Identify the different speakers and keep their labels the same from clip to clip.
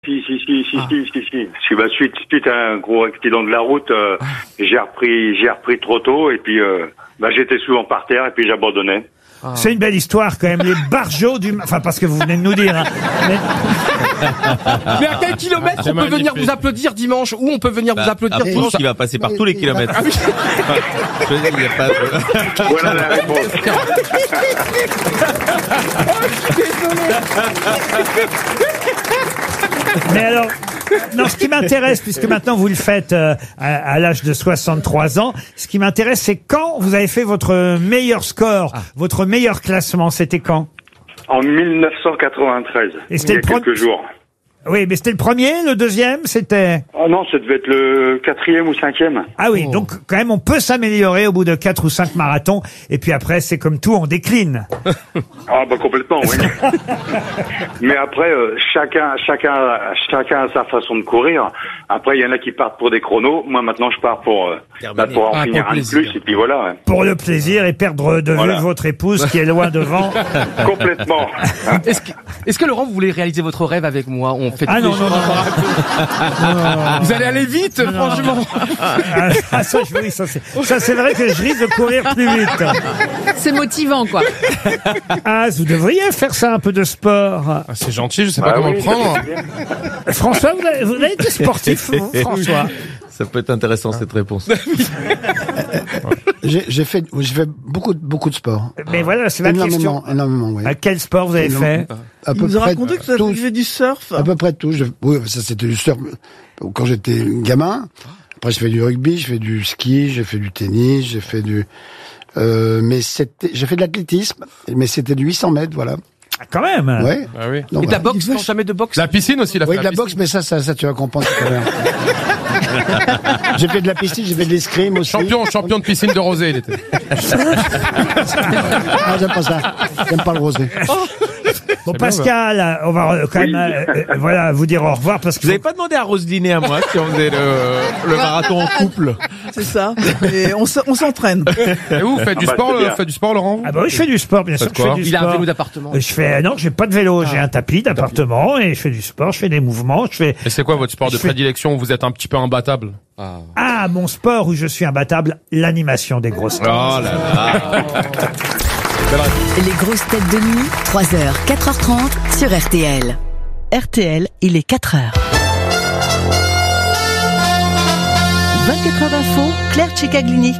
Speaker 1: Si. Suite à un gros accident de la route, j'ai repris trop tôt et puis j'étais souvent par terre et puis j'abandonnais.
Speaker 2: C'est une belle histoire quand même, les barjots du... Enfin, parce que vous venez de nous dire. Hein.
Speaker 3: Mais à quel kilomètre on peut venir vous applaudir dimanche? Où on peut venir vous applaudir dimanche?
Speaker 4: Il va passer par tous les kilomètres.
Speaker 3: Ah oui.
Speaker 4: Je veux dire, il y a pas de...
Speaker 1: Voilà la réponse.
Speaker 2: Mais alors, non, ce qui m'intéresse, puisque maintenant vous le faites à l'âge de 63 ans, ce qui m'intéresse, c'est quand vous avez fait votre meilleur score, votre meilleur classement, c'était quand?
Speaker 1: En 1993,
Speaker 2: Et c'était
Speaker 1: il y a quelques jours.
Speaker 2: Oui, mais c'était le premier, le deuxième, c'était...
Speaker 1: Oh non, ça devait être le 4e ou 5e.
Speaker 2: Ah oui, donc quand même, on peut s'améliorer au bout de 4 ou 5 marathons, et puis après, c'est comme tout, on décline.
Speaker 1: Ah complètement, oui. Mais après, chacun a sa façon de courir. Après, il y en a qui partent pour des chronos. Moi, maintenant, je pars pour en finir un de plus, et puis voilà. Ouais.
Speaker 2: Pour le plaisir et perdre de vue votre épouse qui est loin devant.
Speaker 1: Complètement.
Speaker 3: Est-ce que Laurent, vous voulez réaliser votre rêve avec moi? On fait
Speaker 2: non.
Speaker 3: Vous allez aller vite, franchement.
Speaker 2: Ça, c'est vrai que je risque de courir plus vite.
Speaker 5: C'est motivant, quoi.
Speaker 2: Vous devriez faire ça, un peu de sport.
Speaker 3: C'est gentil, je sais pas comment le prendre.
Speaker 2: François, vous avez été sportif, vous, François?
Speaker 4: Ça peut être intéressant, cette réponse.
Speaker 6: J'ai fait beaucoup de sport.
Speaker 2: Mais voilà, c'est la question.
Speaker 6: Énormément, oui.
Speaker 2: Quel sport vous avez fait?
Speaker 6: À peu
Speaker 7: vous
Speaker 6: près
Speaker 7: racontez que vous avez fait du surf?
Speaker 6: À peu près tout. Oui, ça c'était du surf quand j'étais gamin. Après, je fais du rugby, je fais du ski, j'ai fait du tennis, j'ai fait j'ai fait de l'athlétisme, mais c'était du 800 mètres, voilà.
Speaker 2: Quand même.
Speaker 6: Ouais.
Speaker 3: Ah oui.
Speaker 6: Donc,
Speaker 3: et de la boxe, non, jamais de boxe. La piscine aussi,
Speaker 6: Oui, de la boxe, mais ça tu vas comprendre tout à l'heure. J'ai fait de la piscine, j'ai fait de l'escrime aussi.
Speaker 3: Champion de piscine de rosé, il était.
Speaker 6: Ah, j'aime pas ça. J'aime pas le rosé.
Speaker 2: Bon, Pascal, on va quand même vous dire au revoir parce que
Speaker 4: vous avez pas demandé à Roselyne et à moi si on faisait le marathon en couple.
Speaker 7: C'est ça. Et on s'entraîne.
Speaker 3: Et vous faites du sport, Laurent?
Speaker 2: Ah bah oui, je fais du sport, bien sûr. Je fais du
Speaker 3: Il a un
Speaker 2: sport.
Speaker 3: vélo d'appartement.
Speaker 2: Non, j'ai pas de vélo, j'ai un tapis d'appartement et je fais du sport, je fais des mouvements,
Speaker 3: Et c'est quoi votre sport de prédilection où vous êtes un petit peu imbattable?
Speaker 2: Mon sport où je suis imbattable, l'animation des grosses têtes.
Speaker 4: Oh là là.
Speaker 8: Les grosses têtes de nuit, 3h, 4h30 sur RTL. RTL, il est 4h. 24 heures d'info, Claire Cicaglini.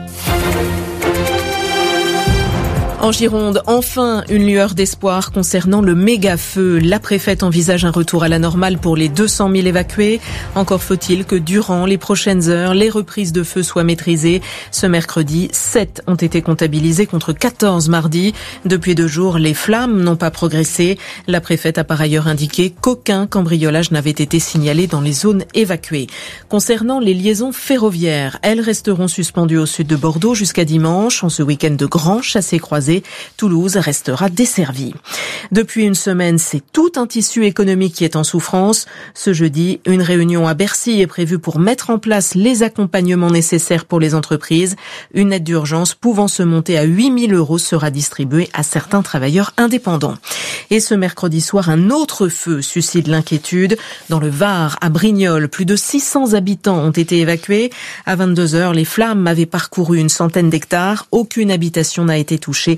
Speaker 5: En Gironde, enfin, une lueur d'espoir concernant le méga-feu. La préfète envisage un retour à la normale pour les 200 000 évacués. Encore faut-il que durant les prochaines heures, les reprises de feu soient maîtrisées. Ce mercredi, 7 ont été comptabilisés contre 14 mardi. Depuis 2 jours, les flammes n'ont pas progressé. La préfète a par ailleurs indiqué qu'aucun cambriolage n'avait été signalé dans les zones évacuées. Concernant les liaisons ferroviaires, elles resteront suspendues au sud de Bordeaux jusqu'à dimanche. En ce week-end de grands chassés-croisés, Toulouse restera desservie. Depuis une semaine, c'est tout un tissu économique qui est en souffrance. Ce jeudi, une réunion à Bercy est prévue pour mettre en place les accompagnements nécessaires pour les entreprises. Une aide d'urgence pouvant se monter à 8 000 € sera distribuée à certains travailleurs indépendants. Et ce mercredi soir, un autre feu suscite l'inquiétude. Dans le Var, à Brignoles, plus de 600 habitants ont été évacués. À 22h, les flammes avaient parcouru une centaine d'hectares. Aucune habitation n'a été touchée.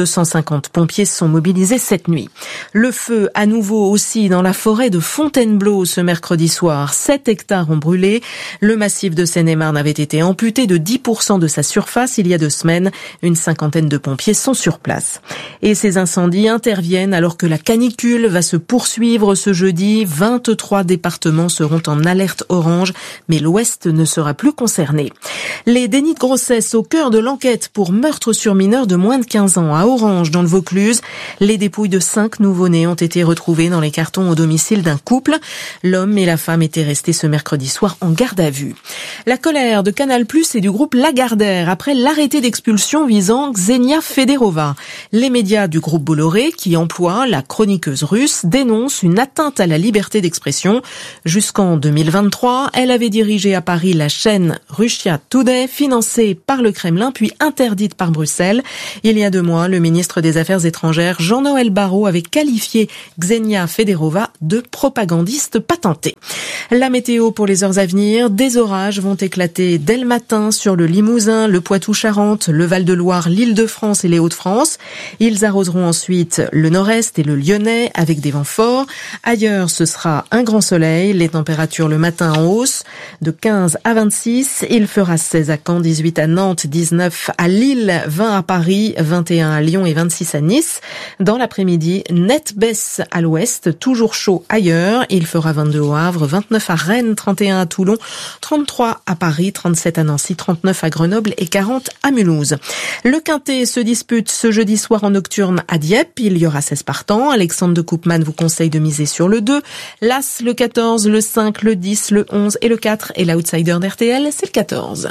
Speaker 5: 250 pompiers sont mobilisés cette nuit. Le feu, à nouveau aussi dans la forêt de Fontainebleau ce mercredi soir. 7 hectares ont brûlé. Le massif de Seine-et-Marne avait été amputé de 10% de sa surface il y a 2 semaines. Une cinquantaine de pompiers sont sur place. Et ces incendies interviennent alors que la canicule va se poursuivre ce jeudi. 23 départements seront en alerte orange, mais l'Ouest ne sera plus concerné. Les dénis de grossesse au cœur de l'enquête pour meurtre sur mineur de moins de 15 ans à Orange, dans le Vaucluse. Les dépouilles de 5 nouveau-nés ont été retrouvées dans les cartons au domicile d'un couple. L'homme et la femme étaient restés ce mercredi soir en garde à vue. La colère de Canal+ et du groupe Lagardère après l'arrêté d'expulsion visant Ksenia Federova. Les médias du groupe Bolloré, qui emploient la chroniqueuse russe, dénoncent une atteinte à la liberté d'expression. Jusqu'en 2023, elle avait dirigé à Paris la chaîne Russia Today, financée par le Kremlin puis interdite par Bruxelles. Il y a 2 mois, le ministre des Affaires étrangères, Jean-Noël Barrot, avait qualifié Ksenia Federova de propagandiste patenté. La météo pour les heures à venir, des orages vont éclater dès le matin sur le Limousin, le Poitou-Charentes, le Val-de-Loire, l'Île-de-France et les Hauts-de-France. Ils arroseront ensuite le nord-est et le Lyonnais avec des vents forts. Ailleurs, ce sera un grand soleil, les températures le matin en hausse de 15 à 26. Il fera 16 à Caen, 18 à Nantes, 19 à Lille, 20 à Paris, 21 à Lyon et 26 à Nice. Dans l'après-midi, nette baisse à l'ouest, toujours chaud ailleurs. Il fera 22 au Havre, 29 à Rennes, 31 à Toulon, 33 à Paris, 37 à Nancy, 39 à Grenoble et 40 à Mulhouse. Le Quintet se dispute ce jeudi soir en nocturne à Dieppe. Il y aura 16 partants. Alexandre de Koopman vous conseille de miser sur le 2. L'As, le 14, le 5, le 10, le 11 et le 4. Et l'outsider d'RTL, c'est le 14.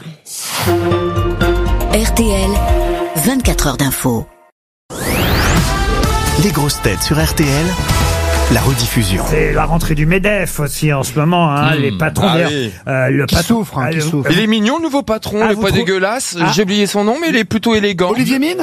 Speaker 8: RTL, 24 heures d'info.
Speaker 9: Les grosses têtes sur RTL, la rediffusion.
Speaker 2: C'est la rentrée du MEDEF aussi en ce moment, hein. Les patrons le patron
Speaker 6: souffre, qui souffre.
Speaker 3: Il est mignon, le nouveau patron, il est pas dégueulasse. J'ai oublié son nom, mais il est plutôt élégant.
Speaker 6: Olivier Mine.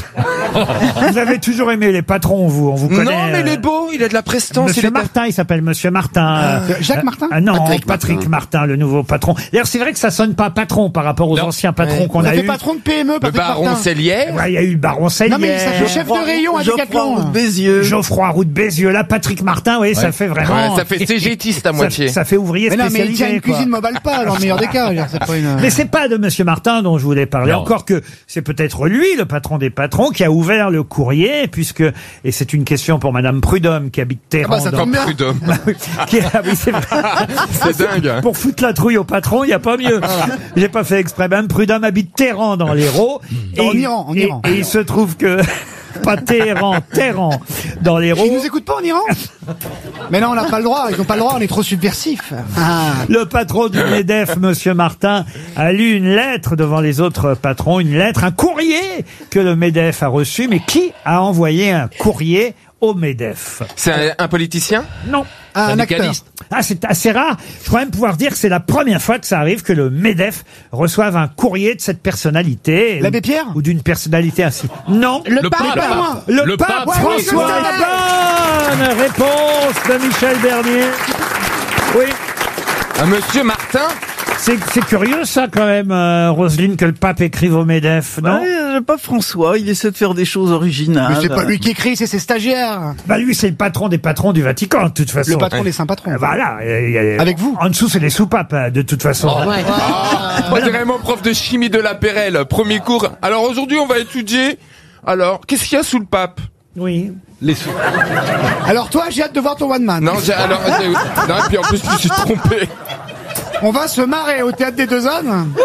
Speaker 2: Vous avez toujours aimé les patrons, vous, on vous connaît.
Speaker 3: Non, mais il est beau, il a de la prestance.
Speaker 2: Monsieur Martin, il s'appelle Monsieur Martin.
Speaker 6: Jacques Martin?
Speaker 2: Non, Patrick Martin, le nouveau patron. D'ailleurs, c'est vrai que ça sonne pas patron par rapport aux anciens patrons qu'on a eu.
Speaker 6: patron de PME,
Speaker 3: Le
Speaker 6: Patrick
Speaker 3: baron
Speaker 6: Martin.
Speaker 3: Cellière.
Speaker 2: Ouais, il y a eu le baron Cellière.
Speaker 6: Non, mais ça fait chef de rayon à Decathlon.
Speaker 2: Geoffroy Roux de Bézieux. Là, Patrick Martin, oui, ça fait vraiment.
Speaker 3: Ouais, ça fait CGTiste à moitié.
Speaker 2: Ça fait ouvrier
Speaker 6: Mais non, mais il tient
Speaker 2: spécialisé,
Speaker 6: une
Speaker 2: quoi.
Speaker 6: cuisine mobile pas, dans le meilleur des cas. C'est pas une...
Speaker 2: Mais c'est pas de Monsieur Martin dont je voulais parler. Encore que c'est peut-être lui, le patron des patrons, qui a ouvert le courrier, puisque, et c'est une question pour Madame Prudhomme, qui habite Téhéran.
Speaker 6: ça tombe bien.
Speaker 3: Prud'homme.
Speaker 2: Oui, c'est vrai.
Speaker 3: C'est dingue. Hein.
Speaker 2: Pour foutre la trouille au patron, il n'y a pas mieux. J'ai pas fait exprès. Madame Prudhomme habite Téhéran dans l'Hérault.
Speaker 6: En Iran.
Speaker 2: Et il se trouve que pas Téhéran dans l'Hérault.
Speaker 6: Ils nous écoutent pas en Iran? Mais non, on n'a pas le droit. Ils n'ont pas le droit. On est trop subversifs.
Speaker 2: Le patron du MEDEF, Monsieur Martin, a lu une lettre devant les autres patrons, un courrier que le MEDEF a reçu. Mais qui a envoyé un courrier au MEDEF?
Speaker 3: C'est un politicien?
Speaker 2: Non.
Speaker 6: Un acteur.
Speaker 2: C'est assez rare. Je crois même pouvoir dire que c'est la première fois que ça arrive que le MEDEF reçoive un courrier de cette personnalité.
Speaker 6: L'abbé Pierre?
Speaker 2: Ou d'une personnalité ainsi. Non.
Speaker 3: Le pape.
Speaker 2: Le pape François. Bonne réponse de Michel Bernier. Oui.
Speaker 3: Un monsieur Martin?
Speaker 2: C'est curieux ça quand même, Roselyne, que le pape écrive au MEDEF, non?
Speaker 7: Le pape François, il essaie de faire des choses originales.
Speaker 6: Mais c'est pas lui qui écrit, c'est ses stagiaires.
Speaker 2: Bah lui, c'est le patron des patrons du Vatican, de toute façon.
Speaker 6: Le patron des saints patrons.
Speaker 2: Voilà.
Speaker 6: Avec vous.
Speaker 2: En dessous, c'est les soupapes, de toute façon.
Speaker 3: Moi, dirais mon prof de chimie de la Perrelle, premier cours. Alors aujourd'hui, on va étudier. Alors, qu'est-ce qu'il y a sous le pape?
Speaker 2: Oui.
Speaker 6: Alors toi, j'ai hâte de voir ton one man.
Speaker 3: Non, non, et puis en plus, je me suis trompé.
Speaker 6: On va se marrer au théâtre des Deux Ânes.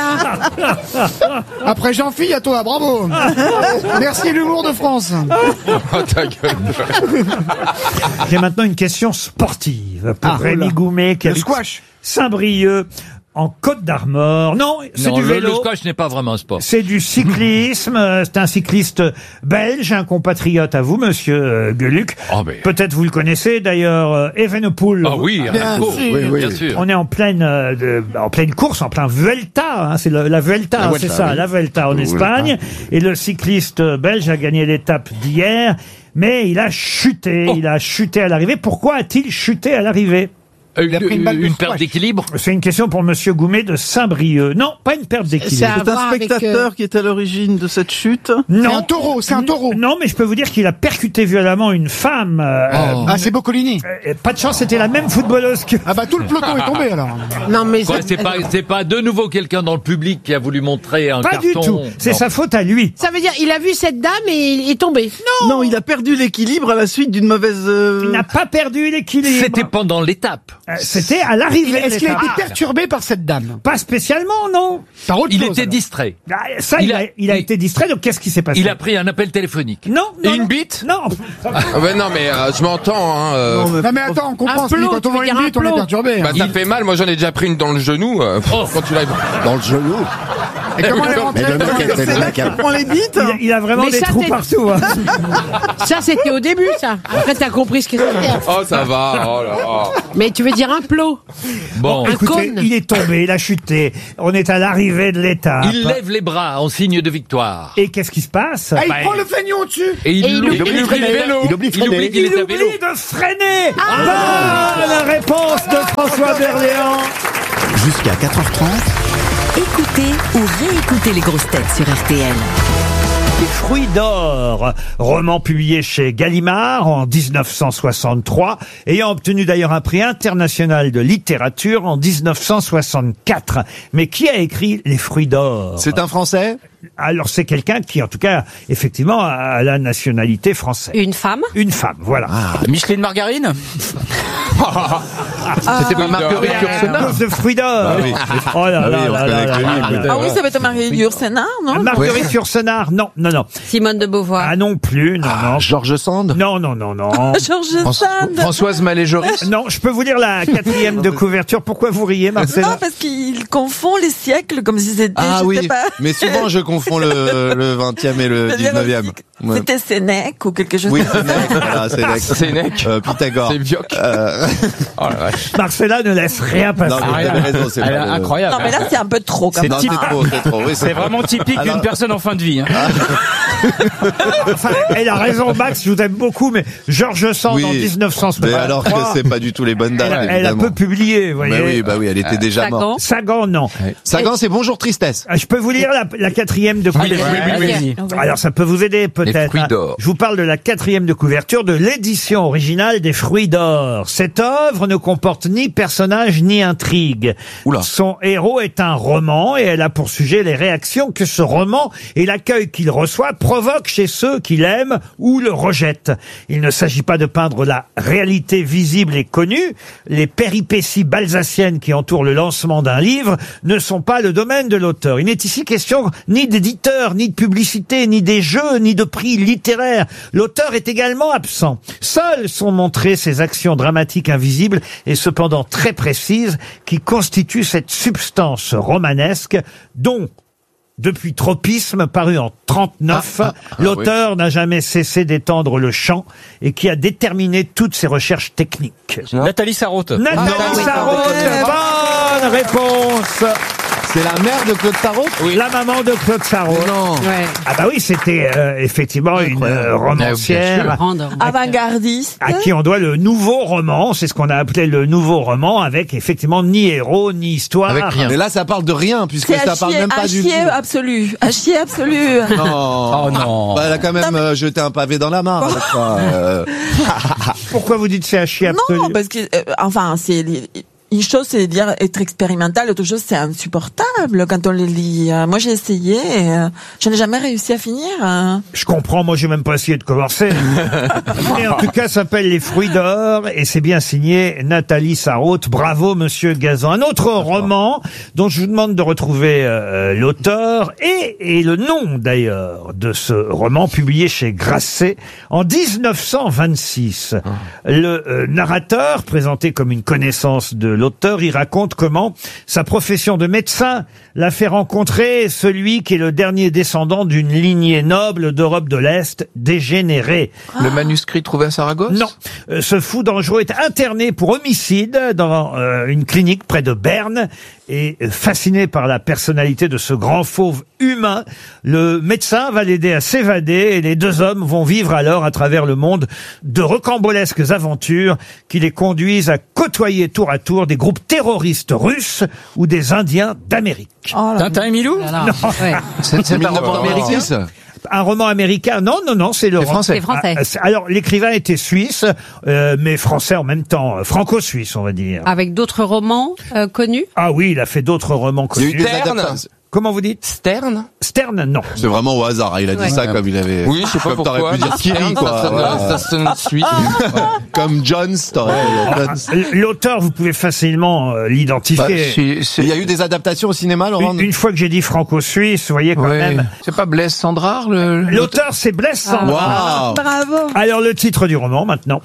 Speaker 6: Après Jean-Phil, il y a toi, bravo. Merci l'humour de France.
Speaker 3: Oh, ta gueule.
Speaker 2: J'ai maintenant une question sportive pour Rémi Goumet qui habite
Speaker 6: squash.
Speaker 2: Saint-Brieuc en Côte d'Armor. Non, c'est du vélo.
Speaker 10: Le squash n'est pas vraiment un sport.
Speaker 2: C'est du cyclisme. C'est un cycliste belge, un compatriote à vous, monsieur Gueluc.
Speaker 10: Oh, mais...
Speaker 2: Peut-être vous le connaissez d'ailleurs, Evenepoel.
Speaker 10: Ah oui, bien sûr.
Speaker 2: On est en pleine course, en plein Vuelta. Hein, c'est la Vuelta, c'est ça, la Vuelta en Espagne. Et le cycliste belge a gagné l'étape d'hier, mais il a chuté. Il a chuté à l'arrivée. Pourquoi a-t-il chuté à l'arrivée?
Speaker 10: Une perte d'équilibre?
Speaker 2: C'est une question pour monsieur Goumet de Saint-Brieuc. Non, pas une perte d'équilibre.
Speaker 7: C'est un spectateur qui est à l'origine de cette chute?
Speaker 2: Non.
Speaker 6: C'est un taureau.
Speaker 2: Non, mais je peux vous dire qu'il a percuté violemment une femme.
Speaker 6: C'est Boccolini.
Speaker 2: Pas de chance, c'était la même footballeuse que...
Speaker 6: Ah bah tout le peloton est tombé alors.
Speaker 10: Non mais c'est pas de nouveau quelqu'un dans le public qui a voulu montrer un carton.
Speaker 2: Pas du tout. C'est sa faute à lui.
Speaker 11: Ça veut dire il a vu cette dame et il est tombé.
Speaker 7: Non, il a perdu l'équilibre à la suite d'une mauvaise...
Speaker 2: Il n'a pas perdu l'équilibre.
Speaker 10: C'était pendant l'étape.
Speaker 2: C'était à l'arrivée.
Speaker 6: Est-ce qu'il a été perturbé par cette dame?
Speaker 2: Pas spécialement, non.
Speaker 10: Il était distrait.
Speaker 2: Ça, il a été distrait, donc qu'est-ce qui s'est passé?
Speaker 10: Il a pris un appel téléphonique.
Speaker 2: Non.
Speaker 3: Et une bite?
Speaker 2: Non.
Speaker 3: Ouais, non, mais je m'entends. Hein,
Speaker 6: Non mais attends, on comprend. Quand on voit une bite, on est perturbé.
Speaker 3: Bah, ça fait mal. Moi, j'en ai déjà pris une dans le genou. Quand tu l'as dans le genou.
Speaker 11: Et comment elle est rentrée
Speaker 6: Mais le mec était
Speaker 7: C'est
Speaker 6: le
Speaker 7: là
Speaker 6: mec.
Speaker 7: qu'il prend les bites.
Speaker 2: Il a vraiment
Speaker 11: Mais
Speaker 2: des
Speaker 11: ça,
Speaker 2: trous
Speaker 11: c'est-
Speaker 2: partout. Hein.
Speaker 11: Ça, c'était au début, ça. Après, t'as compris ce que c'était.
Speaker 3: Oh, ça va. Oh là là.
Speaker 11: Mais tu veux dire un plot.
Speaker 10: Bon,
Speaker 11: Un
Speaker 2: Écoutez,
Speaker 11: cône.
Speaker 2: il est tombé, il a chuté. On est à l'arrivée de l'étape.
Speaker 10: il lève les bras en signe de victoire.
Speaker 2: Et qu'est-ce qui se passe
Speaker 7: Ah, il prend le feignon au-dessus.
Speaker 10: Et il oublie le vélo.
Speaker 6: Il oublie de
Speaker 10: Il oublie
Speaker 6: freiner.
Speaker 10: qu'il
Speaker 2: Il
Speaker 10: est à
Speaker 2: oublie
Speaker 10: vélo.
Speaker 2: de freiner. Bonne réponse de François Berléand.
Speaker 9: Jusqu'à 4h30,
Speaker 8: Écoutez ou réécoutez les grosses têtes sur RTL.
Speaker 2: Les fruits d'or, roman publié chez Gallimard en 1963, ayant obtenu d'ailleurs un prix international de littérature en 1964. Mais qui a écrit Les fruits d'or?
Speaker 4: C'est un Français?
Speaker 2: Alors c'est quelqu'un qui, en tout cas, effectivement, a la nationalité française.
Speaker 11: Une femme.
Speaker 2: Une femme, voilà.
Speaker 12: Micheline Margarine.
Speaker 3: C'était pas Marguerite
Speaker 2: À
Speaker 3: Yourcenar.
Speaker 2: cause de fruits d'or.
Speaker 4: oui.
Speaker 2: Oh là
Speaker 4: Ah oui,
Speaker 2: là
Speaker 4: on
Speaker 2: là
Speaker 4: connaît
Speaker 2: là
Speaker 4: que
Speaker 2: là
Speaker 4: lui,
Speaker 2: là.
Speaker 4: peut-être.
Speaker 13: Ah oui, ça va être Marie Yourcenar, non?
Speaker 2: Marguerite Yourcenar, non, non, non.
Speaker 11: Simone de Beauvoir.
Speaker 2: Ah non plus, non, non.
Speaker 4: Georges Sand?
Speaker 2: Non, non, non, non.
Speaker 13: Georges Sand.
Speaker 3: Françoise Malé-Joris.
Speaker 2: Non, je peux vous lire la 4e de couverture. Pourquoi vous riez, Marcella?
Speaker 13: Non, parce qu'il confond les siècles comme si c'était,
Speaker 4: Ah
Speaker 13: je
Speaker 4: oui,
Speaker 13: sais pas.
Speaker 4: mais souvent je confonds le 20e et le 19e. Ouais.
Speaker 13: C'était Sénèque ou quelque chose
Speaker 4: Oui,
Speaker 13: comme ça.
Speaker 4: Sénèque, voilà, Sénèque.
Speaker 3: Sénèque.
Speaker 4: Pythagore.
Speaker 3: C'est Vioc. Oh la vache.
Speaker 2: Marcella ne laisse rien passer.
Speaker 4: Non, mais vous avez raison, c'est
Speaker 12: Elle est
Speaker 4: pas le-
Speaker 12: incroyable.
Speaker 13: Non, mais là, c'est un peu trop, quand
Speaker 4: C'est
Speaker 13: même.
Speaker 4: trop, c'est trop. Oui,
Speaker 12: C'est vraiment typique
Speaker 4: Alors-
Speaker 12: d'une personne en fin de vie. Hein.
Speaker 2: Enfin, elle a raison, Max, je vous aime beaucoup, mais Georges Sand
Speaker 4: Oui,
Speaker 2: en 1963.
Speaker 4: mais alors que c'est pas du tout les bonnes dates,
Speaker 2: elle a
Speaker 4: évidemment.
Speaker 2: peu publié, vous voyez.
Speaker 4: Bah oui, elle était déjà morte.
Speaker 2: Sagan, non.
Speaker 4: Sagan, c'est Bonjour Tristesse.
Speaker 2: Ah, je peux vous lire la 4e de couverture. Alors ça peut vous aider peut-être.
Speaker 3: Les fruits
Speaker 2: hein.
Speaker 3: d'or.
Speaker 2: Je vous parle de la 4e de couverture de l'édition originale des Fruits d'or. Cette œuvre ne comporte ni personnage ni intrigue.
Speaker 4: Oula.
Speaker 2: Son héros est un roman et elle a pour sujet les réactions que ce roman et l'accueil qu'il reçoit provoquent chez ceux qui l'aiment ou le rejettent. Il ne s'agit pas de peindre la réalité visible et connue. Les péripéties balsaciennes qui entourent le lancement d'un livre ne sont pas le domaine de l'auteur. Il n'est ici question ni d'éditeur, ni de publicité, ni des jeux, ni de prix littéraires. L'auteur est également absent. Seules sont montrées ces actions dramatiques invisibles et cependant très précises qui constituent cette substance romanesque dont depuis Tropisme, paru en 39, l'auteur n'a jamais cessé d'étendre le champ et qui a déterminé toutes ses recherches techniques.
Speaker 12: Nathalie Sarraute.
Speaker 2: Nathalie Sarraute, bonne réponse.
Speaker 4: C'est la mère de Claude Sarraute?
Speaker 2: Oui. La maman de Claude Sarraute.
Speaker 4: Non.
Speaker 11: Ouais.
Speaker 2: Ah bah oui, c'était effectivement une romancière
Speaker 13: Avant-gardiste.
Speaker 2: à qui on doit le nouveau roman. C'est ce qu'on a appelé le nouveau roman, avec effectivement ni héros ni histoire.
Speaker 4: Avec rien. Mais là, ça parle de rien, puisque
Speaker 13: C'est
Speaker 4: ça parle même pas du...
Speaker 13: chier absolu. À chier absolu.
Speaker 4: Non.
Speaker 12: Oh non.
Speaker 4: Bah, elle a quand même jeté un pavé dans la mare. je crois.
Speaker 2: Pourquoi vous dites c'est à chier absolu?
Speaker 13: Non, parce que, enfin, c'est, une chose, c'est dire être expérimental, autre chose, c'est insupportable quand on les lit. Moi, j'ai essayé, et, je n'ai jamais réussi à finir.
Speaker 2: Je comprends, moi j'ai même pas essayé de commencer. Mais en tout cas, ça s'appelle Les Fruits d'or et c'est bien signé Nathalie Sarraute. Bravo, monsieur Gazan. Un autre roman dont je vous demande de retrouver l'auteur et le nom d'ailleurs de ce roman publié chez Grasset en 1926. Le narrateur, présenté comme une connaissance de l'auteur, il raconte comment sa profession de médecin l'a fait rencontrer celui qui est le dernier descendant d'une lignée noble d'Europe de l'Est dégénérée.
Speaker 3: Le manuscrit trouvé à Saragosse?
Speaker 2: Non. Ce fou dangereux est interné pour homicide dans une clinique près de Berne et fasciné par la personnalité de ce grand fauve humain, le médecin va l'aider à s'évader et les deux hommes vont vivre alors à travers le monde de rocambolesques aventures qui les conduisent à côtoyer tour à tour des groupes terroristes russes ou des Indiens d'Amérique.
Speaker 12: Tintin et Milou?
Speaker 2: Non.
Speaker 4: C'est un roman américain?
Speaker 2: Un roman américain? Non, non, non, c'est le roman.
Speaker 11: C'est français.
Speaker 2: Alors, l'écrivain était suisse, mais français en même temps, franco-suisse, on va dire.
Speaker 11: Avec d'autres romans connus.
Speaker 2: Ah oui, il a fait d'autres romans
Speaker 4: Il y a eu
Speaker 2: connus.
Speaker 4: des adaptations.
Speaker 2: Comment vous dites?
Speaker 3: Stern?
Speaker 2: Stern, non.
Speaker 4: C'est vraiment au hasard. Il a dit ça comme il avait.
Speaker 3: Oui, je sais pas
Speaker 4: comme t'aurais
Speaker 3: pourquoi.
Speaker 4: pu dire Kiri,
Speaker 3: Stern,
Speaker 4: quoi.
Speaker 3: ça sonne suite.
Speaker 4: Comme Jones, t'aurais.
Speaker 2: L'auteur, vous pouvez facilement l'identifier.
Speaker 4: Il y a eu des adaptations au cinéma, Laurent?
Speaker 2: Une fois que j'ai dit franco-suisse, vous voyez quand même.
Speaker 3: C'est pas Blaise Sandrard,
Speaker 2: L'auteur, c'est Blaise Sandrard.
Speaker 4: Wow.
Speaker 13: Bravo.
Speaker 2: Alors, le titre du roman, maintenant.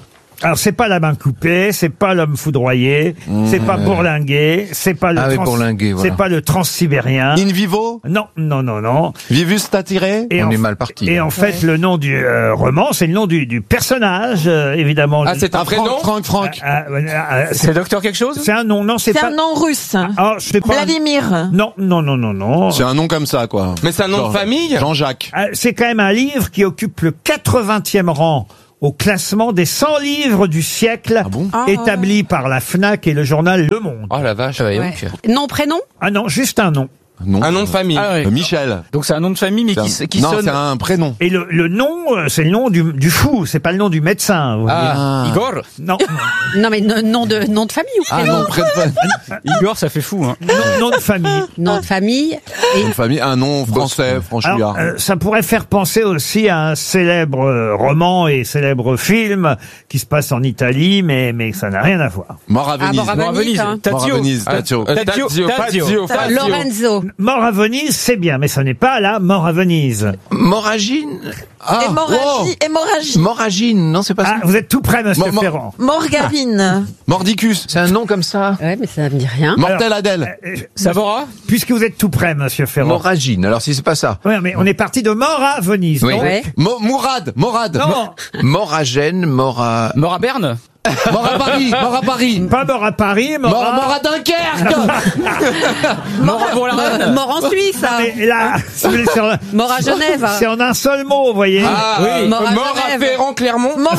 Speaker 2: Alors, c'est pas la main coupée, c'est pas l'homme foudroyé, c'est pas Bourlinguer, c'est pas le
Speaker 3: Bourlinguer, voilà.
Speaker 2: c'est pas le transsibérien.
Speaker 14: In vivo?
Speaker 2: Non.
Speaker 14: Vivus statire?
Speaker 2: Et
Speaker 3: On
Speaker 2: en
Speaker 3: est
Speaker 2: f-
Speaker 3: mal parti.
Speaker 2: Et en fait, le nom du roman, c'est le nom du personnage, évidemment.
Speaker 3: Ah, c'est un prénom?
Speaker 14: Franck.
Speaker 12: C'est docteur quelque chose?
Speaker 2: C'est un nom, non, c'est
Speaker 13: C'est
Speaker 2: pas.
Speaker 13: un nom russe.
Speaker 2: Ah, je sais pas.
Speaker 13: Vladimir.
Speaker 2: Non.
Speaker 14: C'est un nom comme ça, quoi.
Speaker 3: Mais c'est un nom
Speaker 14: Genre
Speaker 3: de famille?
Speaker 14: Jean-Jacques.
Speaker 2: C'est quand même un livre qui occupe le 80e rang au classement des 100 livres du siècle, établi par la FNAC et le journal Le Monde.
Speaker 3: Oh la vache.
Speaker 11: Nom, prénom?
Speaker 2: Ah non, juste un nom.
Speaker 14: Non.
Speaker 3: Un nom de famille.
Speaker 12: Ah ouais.
Speaker 14: Michel.
Speaker 12: Donc c'est un nom de famille, mais qui
Speaker 14: Non,
Speaker 12: sonne.
Speaker 14: c'est un prénom.
Speaker 2: Et le nom, c'est le nom du fou, c'est pas le nom du médecin. Vous voyez.
Speaker 12: Igor?
Speaker 2: Non,
Speaker 11: Non, mais nom de famille ou
Speaker 14: Ah
Speaker 11: prénom?
Speaker 14: non,
Speaker 12: Igor, ça fait fou, hein.
Speaker 2: nom de famille.
Speaker 11: Nom de famille. Et
Speaker 14: Une famille, un nom français, franchouillard.
Speaker 2: Alors, ça pourrait faire penser aussi à un célèbre roman et célèbre film qui se passe en Italie, mais ça n'a rien à voir.
Speaker 14: Mort à Venise.
Speaker 11: mort à Venise, hein.
Speaker 14: Mort à Venise, Tazio.
Speaker 2: Mort à Venise, c'est bien, mais ce n'est pas la mort à Venise.
Speaker 4: Moragine.
Speaker 13: Hémorragie.
Speaker 4: Moragine, non, c'est pas ça.
Speaker 2: Ah, vous êtes tout près, monsieur Ferrand.
Speaker 13: Morgavine.
Speaker 14: Mordicus.
Speaker 4: C'est un nom comme ça.
Speaker 11: Ouais, mais ça me dit rien.
Speaker 14: Mortel Adèle.
Speaker 12: Savora?
Speaker 2: Puisque vous êtes tout près, monsieur Ferrand.
Speaker 4: Moragine, alors si c'est pas ça.
Speaker 2: Ouais, mais on est parti de mort à Venise.
Speaker 4: Oui.
Speaker 2: donc.
Speaker 11: Ouais.
Speaker 14: Morad.
Speaker 2: Non,
Speaker 4: Moragène, Mora...
Speaker 12: Mort à Berne?
Speaker 14: Mort à Paris.
Speaker 2: pas mort à Paris, mort à...
Speaker 14: à Dunkerque.
Speaker 12: Mort à Bourg-la-Reine?
Speaker 11: Mort en Suisse, ça.
Speaker 2: Mais là, si vous voulez,
Speaker 11: Mort à Genève.
Speaker 2: c'est en un seul mot, vous voyez.
Speaker 12: Oui.
Speaker 11: Mort à
Speaker 3: Mort à
Speaker 11: Genève.
Speaker 3: Ferrand, Clermont.
Speaker 12: Mort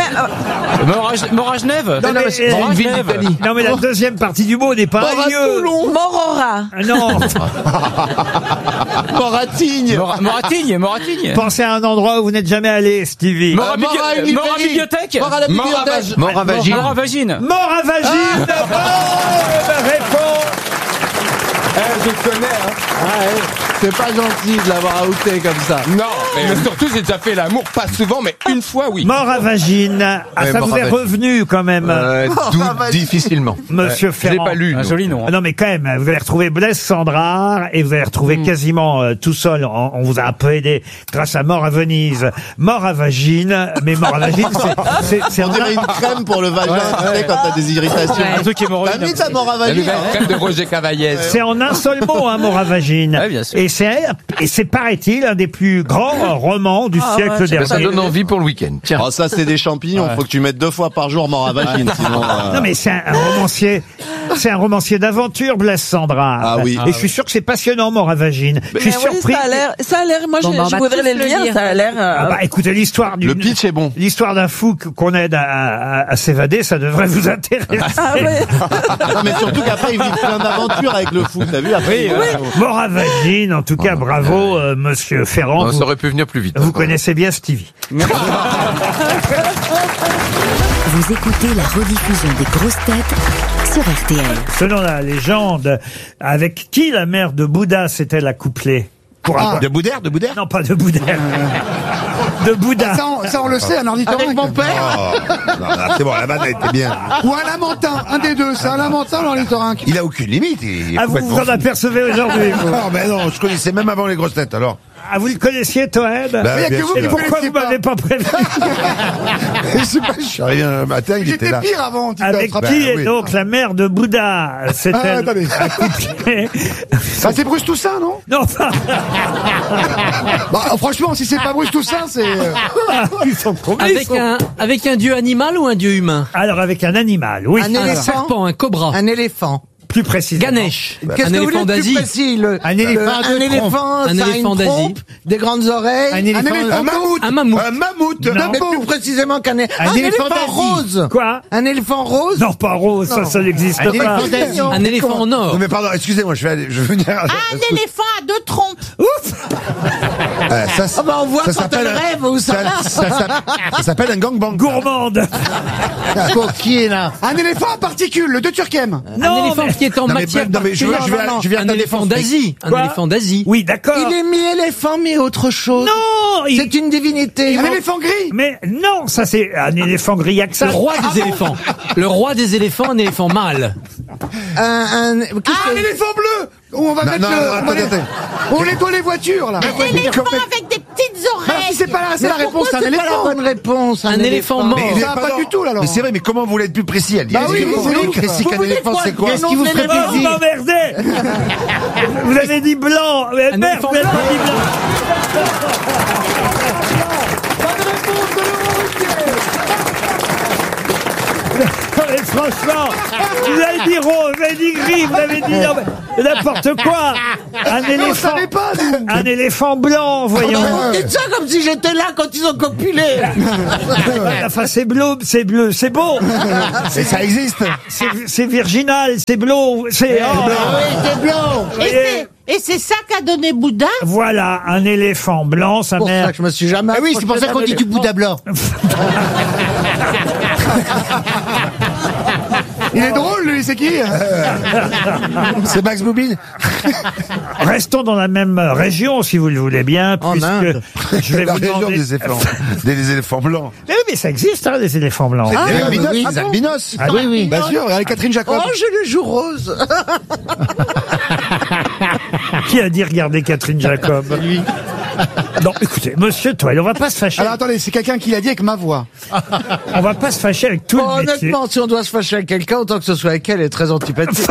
Speaker 12: à Genève?
Speaker 2: Non, mais,
Speaker 12: c'est Mort à Genève.
Speaker 2: non, mais la deuxième partie du mot n'est pas un lieu.
Speaker 13: Morora.
Speaker 2: Ah, non,
Speaker 14: Moratigne.
Speaker 12: Moratigne.
Speaker 2: pensez à un endroit où vous n'êtes jamais allé, Stevie.
Speaker 12: Mort à bibliothèque?
Speaker 14: Mort à la bibliothèque.
Speaker 4: Mort à Vagine.
Speaker 12: Mort à Vagine.
Speaker 2: Mort à Vagine. Bonne réponse.
Speaker 3: Je connais, hein.
Speaker 14: C'est pas gentil de l'avoir outé comme ça.
Speaker 3: Non, mais surtout j'ai déjà fait l'amour, pas souvent, mais une fois, oui.
Speaker 2: Mort à Vagine. Ah,
Speaker 14: Ouais,
Speaker 2: ça
Speaker 14: mort
Speaker 2: vous
Speaker 14: à
Speaker 2: est
Speaker 14: Vagine.
Speaker 2: revenu quand même,
Speaker 4: Difficilement.
Speaker 2: monsieur
Speaker 3: Je l'ai
Speaker 2: Ferrand.
Speaker 3: pas lu.
Speaker 12: Un
Speaker 3: non.
Speaker 12: joli nom.
Speaker 2: Ah non, mais quand même, vous allez retrouver Blaise Sandrard et vous allez retrouver quasiment tout seul. On vous a un peu aidé grâce à Mort à Venise, Mort à Vagine. Mais Mort à Vagine, c'est
Speaker 14: On dirait une crème pour le vagin, tu sais, quand t'as des irritations.
Speaker 12: Un truc hémorroïde.
Speaker 14: T'as mis ta mort à
Speaker 3: La
Speaker 14: Vagine.
Speaker 3: nouvelle crème de Roger Cavaillès.
Speaker 2: c'est en un seul mot, hein, Mort à Vagine.
Speaker 12: Ouais, bien sûr.
Speaker 2: Et c'est paraît-il un des plus grands romans du siècle dernier.
Speaker 4: Ça donne envie pour le week-end. Tiens.
Speaker 14: Oh, ça, c'est des champignons. Faut que tu mettes 2 fois par jour mort à Vagine, sinon.
Speaker 2: Non mais c'est un romancier, c'est un romancier d'aventure, Blaise Sandrard.
Speaker 14: Ah oui.
Speaker 2: Et je suis sûr que c'est passionnant, Mort à Vagine. Je suis
Speaker 13: Mais oui,
Speaker 2: surpris.
Speaker 13: ça a l'air, moi,
Speaker 11: Bon, bah, on
Speaker 13: je
Speaker 11: va
Speaker 13: voudrais
Speaker 11: tous
Speaker 13: les
Speaker 11: le
Speaker 13: lire,
Speaker 11: lire.
Speaker 13: ça a l'air,
Speaker 2: Ah bah écoutez, l'histoire
Speaker 14: Le pitch est bon.
Speaker 2: l'histoire d'un fou qu'on aide à s'évader, ça devrait vous intéresser.
Speaker 13: ah ouais.
Speaker 14: Non, mais surtout qu'après, il vit plein d'aventures avec le fou. T'as vu après?
Speaker 2: Mort à Vagine, en tout cas, bravo, monsieur Ferrand.
Speaker 3: Ça
Speaker 2: Vous,
Speaker 3: aurait pu venir plus vite.
Speaker 2: vous connaissez bien Stevie.
Speaker 8: Vous écoutez la rediffusion des grosses têtes sur RTL.
Speaker 2: Selon la légende, avec qui la mère de Bouddha s'est-elle accouplée pour avoir...
Speaker 6: De Boudère?
Speaker 2: Non, pas de Bouddha. De Bouddha.
Speaker 6: Ça, on le sait, un ornithorynque.
Speaker 7: Avec mon père.
Speaker 6: Non, c'est bon, la vanne a été bien. Ou un lamentin, un des deux. C'est un lamentin ou un ornithorynque? Il a aucune limite.
Speaker 2: Ah, vous vous en apercevez aujourd'hui, vous.
Speaker 6: Non, mais non, je connaissais même avant les grosses têtes, alors.
Speaker 2: Ah, vous le connaissiez, Toen
Speaker 6: Bah,
Speaker 2: Il y a
Speaker 6: bien
Speaker 2: que vous
Speaker 6: sûr.
Speaker 2: qui pourquoi vous m'avez pas prévenu
Speaker 6: Je suis arrivé un matin, il était là. J'étais pire avant.
Speaker 2: Avec qui est donc la mère de Bouddha s'est-elle
Speaker 6: attendez.
Speaker 2: accouplée
Speaker 6: Ça, c'est Bruce Toussaint, non?
Speaker 2: Non, pas...
Speaker 6: Bah, franchement, si c'est pas Bruce Toussaint, c'est...
Speaker 2: Ils sont combien ils sont...
Speaker 15: Avec un dieu animal ou un dieu humain?
Speaker 2: Alors, avec un animal, oui.
Speaker 15: Un serpent, un cobra.
Speaker 16: Un éléphant.
Speaker 2: Plus précisément.
Speaker 15: Ganesh.
Speaker 16: Qu'est-ce
Speaker 15: Un
Speaker 16: que vous
Speaker 15: éléphant
Speaker 16: voulez de plus
Speaker 15: d'Asie.
Speaker 16: précis?
Speaker 2: Un éléphant à deux trompes.
Speaker 16: éléphant,
Speaker 15: Un
Speaker 16: ça a
Speaker 15: éléphant
Speaker 16: une
Speaker 15: d'Asie.
Speaker 16: trompe, des grandes oreilles.
Speaker 2: Un éléphant-
Speaker 6: Un mammouth.
Speaker 15: Un mammouth.
Speaker 6: Un mammouth.
Speaker 2: Non.
Speaker 16: Mais plus précisément qu'un
Speaker 2: Un
Speaker 16: un
Speaker 2: éléphant
Speaker 16: éléphant
Speaker 2: d'Asie.
Speaker 16: rose.
Speaker 2: Quoi?
Speaker 16: Un éléphant rose.
Speaker 2: Non, pas rose, ça n'existe
Speaker 6: Un
Speaker 2: pas.
Speaker 6: éléphant d'Asie.
Speaker 15: Un éléphant en or.
Speaker 6: Non, mais pardon, excusez-moi, je vais venir...
Speaker 16: Un éléphant à 2 trompes.
Speaker 6: Ça,
Speaker 16: Ah bah on voit
Speaker 6: ça
Speaker 16: quand
Speaker 6: s'appelle
Speaker 16: elle rêve où ça va.
Speaker 6: ça s'appelle un gangbang.
Speaker 2: Gourmande.
Speaker 16: Coquine.
Speaker 6: Un éléphant à particules, le de Turquem.
Speaker 15: Un éléphant qui est en
Speaker 6: Non, mais
Speaker 15: matière.
Speaker 6: non, mais je vais
Speaker 15: Un éléphant d'Asie. Un
Speaker 2: Quoi
Speaker 15: éléphant d'Asie.
Speaker 2: Oui, d'accord.
Speaker 16: Il est mi-éléphant, mais autre chose.
Speaker 2: Non
Speaker 16: C'est une divinité.
Speaker 6: Un éléphant gris.
Speaker 2: Mais non, ça c'est un éléphant grillak, ça.
Speaker 15: Le roi des éléphants. Le roi des éléphants, un éléphant mâle.
Speaker 16: Un
Speaker 6: éléphant bleu. Où on va mettre
Speaker 14: non,
Speaker 6: le...
Speaker 14: attendez.
Speaker 6: On nettoie les voitures, là.
Speaker 16: éléphant avec des petites oreilles.
Speaker 6: si c'est pas la réponse,
Speaker 16: Pourquoi
Speaker 6: c'est un
Speaker 16: c'est pas la
Speaker 6: éléphant.
Speaker 16: bonne réponse.
Speaker 15: Un éléphant mort.
Speaker 6: Mais ça va pas du tout, là, Laurent.
Speaker 14: Mais c'est vrai, mais comment vous voulez être plus précis? Elle dit,
Speaker 6: Bah oui,
Speaker 14: vous
Speaker 6: vous
Speaker 14: voulez
Speaker 6: dites
Speaker 14: précis
Speaker 16: quoi
Speaker 14: qu'un
Speaker 16: Vous dites
Speaker 14: éléphant,
Speaker 16: quoi
Speaker 14: c'est quoi?
Speaker 16: Qu'est-ce qui vous ferait
Speaker 2: Oh, vous
Speaker 16: plaisir
Speaker 2: m'emmerdez. Vous avez dit blanc. Mais merde,
Speaker 15: éléphant
Speaker 2: vous avez pas
Speaker 15: blanc.
Speaker 2: dit blanc. Non, mais franchement, vous avez dit rose, vous avez dit gris, vous avez dit non, mais n'importe quoi. Un éléphant,
Speaker 6: savait pas, nous.
Speaker 2: un éléphant blanc, voyons.
Speaker 16: Vous dites ça comme si j'étais là quand ils ont copulé.
Speaker 2: Enfin, c'est bleu, c'est beau.
Speaker 14: Mais ça existe.
Speaker 2: C'est virginal, c'est bleu, c'est. Oh,
Speaker 16: Ah oui, c'est blanc.
Speaker 2: voyez.
Speaker 11: Et c'est ça qu'a donné Bouddha?
Speaker 2: Voilà, un éléphant blanc, sa
Speaker 16: C'est pour ça
Speaker 2: mère.
Speaker 16: que je me suis jamais.
Speaker 14: Ah oui, c'est pour ça qu'on dit du Bouddha blanc.
Speaker 6: Il est drôle, lui, c'est qui?
Speaker 14: C'est Max Boublil.
Speaker 2: Restons dans la même région, si vous le voulez bien, puisque
Speaker 16: Inde.
Speaker 2: je vais
Speaker 14: La
Speaker 2: vous
Speaker 14: région
Speaker 2: demander.
Speaker 14: des éléphants. Des éléphants blancs.
Speaker 2: Mais ça existe, hein, les éléphants blancs.
Speaker 14: Des
Speaker 16: oui,
Speaker 14: albinos,
Speaker 16: oui.
Speaker 14: des albinos.
Speaker 2: Ah
Speaker 16: Oui, oui.
Speaker 6: Bien sûr, regardez Catherine Jacob.
Speaker 16: Oh, j'ai les joues roses.
Speaker 2: Qui a dit regarder Catherine Jacob? Non, écoutez, monsieur Toile, on va pas se fâcher.
Speaker 6: Alors attendez, c'est quelqu'un qui l'a dit avec ma voix.
Speaker 2: On va pas se fâcher avec tout
Speaker 16: Bon,
Speaker 2: le métier.
Speaker 16: honnêtement, si on doit se fâcher avec quelqu'un, autant que ce soit avec elle, elle est très antipathique.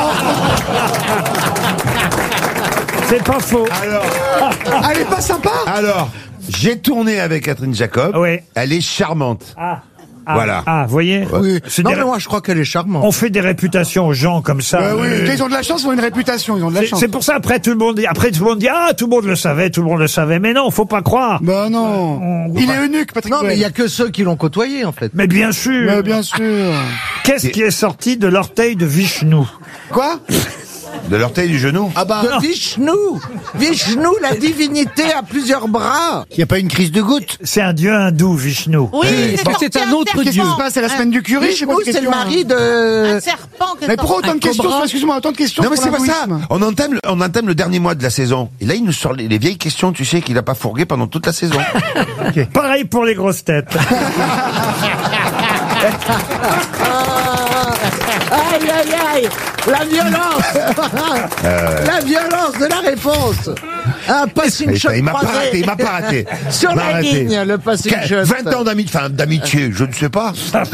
Speaker 2: C'est pas faux.
Speaker 6: Elle est pas sympa.
Speaker 14: Alors, j'ai tourné avec Catherine Jacob.
Speaker 2: Oui.
Speaker 14: Elle est charmante. Voilà.
Speaker 2: Ah, vous voyez.
Speaker 16: Oui.
Speaker 2: C'est
Speaker 16: Non,
Speaker 2: des-
Speaker 16: mais moi, je crois qu'elle est charmante.
Speaker 2: On fait des réputations aux gens comme ça.
Speaker 6: Oui, ils ont de la chance, ils ont une réputation, ils ont de la chance.
Speaker 2: C'est pour ça après tout le monde dit ah tout le monde le savait, mais non, faut pas croire.
Speaker 6: Bah non. Il est eunuque, Patrick.
Speaker 16: Non, mais il y
Speaker 6: Bruel.
Speaker 16: a que ceux qui l'ont côtoyé, en fait.
Speaker 2: Mais bien sûr.
Speaker 6: Mais bien sûr.
Speaker 2: Qu'est-ce qui est sorti de l'orteil de Vishnu?
Speaker 6: Quoi?
Speaker 14: De l'orteil du genou.
Speaker 16: Ah bah, Vishnu. Vishnu, la divinité a plusieurs bras.
Speaker 14: Il n'y a pas une crise de goutte.
Speaker 2: C'est un dieu hindou, Vishnu.
Speaker 11: Oui,
Speaker 15: Est-ce que c'est un autre
Speaker 6: Qu'est-ce
Speaker 15: dieu?
Speaker 6: qui se passe? C'est la semaine du curry?
Speaker 16: Vishnu,
Speaker 6: Je sais pas
Speaker 16: c'est le mari
Speaker 11: Un
Speaker 16: de...
Speaker 11: serpent.
Speaker 6: Mais pourquoi autant de questions?
Speaker 15: cobra.
Speaker 6: Excuse-moi, autant de questions.
Speaker 14: Non mais
Speaker 6: pour
Speaker 14: c'est pas ça.
Speaker 6: l'hindouisme.
Speaker 14: On entame le dernier mois de la saison. Et là, il nous sort les vieilles questions, tu sais, qu'il a pas fourgué pendant toute la saison.
Speaker 2: Pareil pour les grosses têtes.
Speaker 16: Aïe, aïe, aïe. La violence. La violence de la réponse. Un passing shot
Speaker 14: Il m'a pas
Speaker 16: croisé.
Speaker 14: raté, il m'a pas raté.
Speaker 16: Sur
Speaker 14: Il m'a
Speaker 16: la
Speaker 14: raté.
Speaker 16: ligne, le passing shot.
Speaker 14: 20 ans d'amitié, je ne sais pas.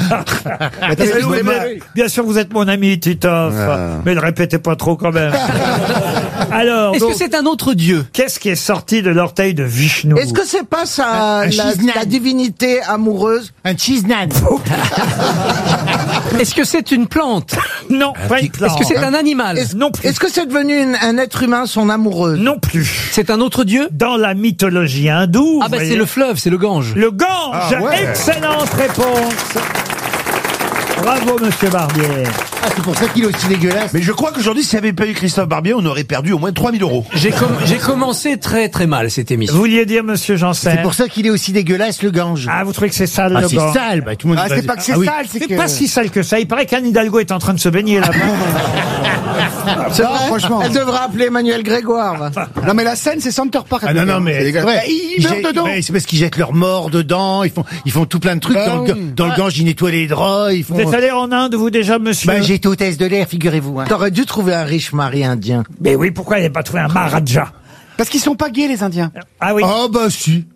Speaker 2: Bien sûr, vous êtes mon ami, Titoff. Mais ne répétez pas trop quand même. Alors,
Speaker 15: Est-ce
Speaker 2: donc,
Speaker 15: que c'est un autre dieu?
Speaker 2: qu'est-ce qui est sorti de l'orteil de Vishnu?
Speaker 16: Est-ce que c'est pas ça,
Speaker 14: Un
Speaker 16: la
Speaker 14: chisnan.
Speaker 16: divinité amoureuse?
Speaker 14: Un cheesenan.
Speaker 15: Est-ce que c'est une plante?
Speaker 2: Non, pas une plante.
Speaker 15: Est-ce que c'est un animal?
Speaker 2: Non plus.
Speaker 16: Est-ce que c'est devenu un être humain, son amoureuse?
Speaker 2: Non plus.
Speaker 15: C'est un autre dieu?
Speaker 2: Dans la mythologie hindoue,
Speaker 15: Ah bah
Speaker 2: vous
Speaker 15: c'est le
Speaker 2: voyez,
Speaker 15: fleuve, c'est le Gange.
Speaker 2: le Gange.
Speaker 14: Ah ouais.
Speaker 2: Excellente réponse. Bravo, monsieur Barbier.
Speaker 14: Ah, c'est pour ça qu'il est aussi dégueulasse. Mais je crois qu'aujourd'hui, s'il n'y avait pas eu Christophe Barbier, on aurait perdu au moins 3000 €.
Speaker 15: J'ai commencé très très mal cette émission.
Speaker 2: Vous vouliez dire, monsieur Janssen?
Speaker 14: C'est pour ça qu'il est aussi dégueulasse, le Gange.
Speaker 2: Ah, vous trouvez que c'est sale,
Speaker 14: Ah,
Speaker 2: le
Speaker 14: c'est
Speaker 2: Gange?
Speaker 14: sale, bah, tout le monde
Speaker 6: Ah, c'est pas que c'est
Speaker 14: oui.
Speaker 6: sale, c'est
Speaker 2: C'est
Speaker 6: que...
Speaker 2: pas si sale que ça. Il paraît qu'Anne Hidalgo est en train de se baigner là-bas.
Speaker 16: C'est vrai,
Speaker 6: franchement.
Speaker 16: Elle devrait appeler Emmanuel Grégoire.
Speaker 6: Non, mais la scène, c'est Center Park.
Speaker 14: Ah non, non, mais c'est vrai.
Speaker 6: Ils meurent dedans.
Speaker 14: Ouais, c'est parce qu'ils jettent leurs morts dedans, ils font tout plein de trucs.
Speaker 6: Bah
Speaker 14: Dans le Gange, ils nettoient les draps, ils font...
Speaker 2: Vous êtes allé en Inde, vous, déjà, monsieur?
Speaker 14: Bah, j'ai été hôtesse de l'air, figurez-vous. Hein.
Speaker 16: T'aurais dû trouver un riche mari indien.
Speaker 2: Mais oui, pourquoi il n'a pas trouvé un Maharaja?
Speaker 6: Parce qu'ils sont pas gays, les Indiens.
Speaker 2: Ah oui.
Speaker 14: Oh, bah, si.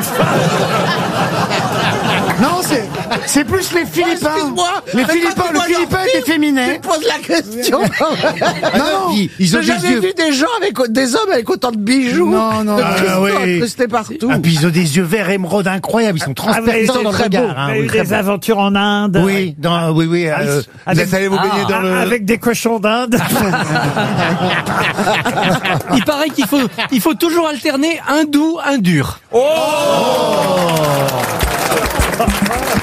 Speaker 6: Non, c'est plus les Philippins.
Speaker 16: Excuse-moi.
Speaker 6: Les Philippins, le Philippin est féminin.
Speaker 16: Tu poses la question.
Speaker 6: Non,
Speaker 14: ils ont
Speaker 16: J'ai
Speaker 14: des
Speaker 16: jamais
Speaker 14: yeux.
Speaker 16: vu des gens des hommes avec autant de bijoux.
Speaker 6: Non, non.
Speaker 16: De
Speaker 6: Ah,
Speaker 16: cristaux
Speaker 14: oui.
Speaker 16: incrustés partout.
Speaker 14: Ah, puis ils ont des yeux verts émeraude incroyables, ils sont
Speaker 2: Ah, vous avez
Speaker 14: transperçants
Speaker 2: été
Speaker 14: dans le
Speaker 2: très beau.
Speaker 14: regard.
Speaker 2: Vous
Speaker 14: Hein,
Speaker 2: avez
Speaker 14: oui,
Speaker 2: eu
Speaker 14: très
Speaker 2: des
Speaker 14: beau.
Speaker 2: aventures en Inde.
Speaker 14: Oui, oui. Vous
Speaker 2: avec-
Speaker 14: êtes allé vous baigner dans le...
Speaker 2: Avec des cochons d'Inde.
Speaker 15: Il paraît qu'il faut toujours alterner un doux, un dur.
Speaker 2: Oh